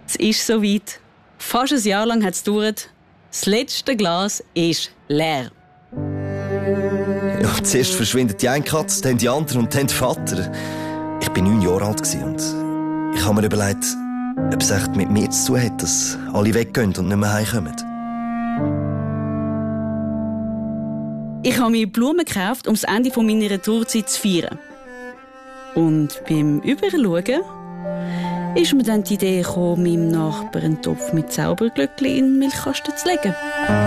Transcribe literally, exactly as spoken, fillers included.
Es ist soweit. Fast ein Jahr lang hat es gedauert. Das letzte Glas ist leer. Ja, zuerst verschwindet die eine Katze, dann die andere und dann der Vater. Ich war neun Jahre alt und ich habe mir überlegt, ob es echt mit mir zu tun hat, dass alle weggehen und nicht mehr heimkommen. Ich habe mir Blumen gekauft, um das Ende meiner Tourzeit zu feiern. Und beim Überschauen ist mir dann die Idee gekommen, meinem Nachbarn einen Topf mit Zauberglöckchen in den Milchkasten zu legen.